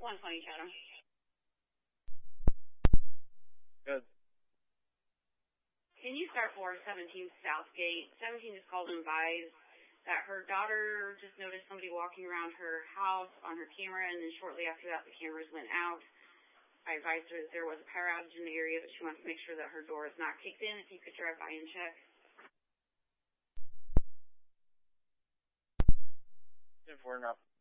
120 Chatham. Good. Can you start for 17 Southgate? 17 just called and advised that her daughter just noticed somebody walking around her house on her camera, and then shortly after that, the cameras went out. I advised her that there was a power outage in the area, but she wants to make sure that her door is not kicked in. If you could drive by and check. 10-4 enough.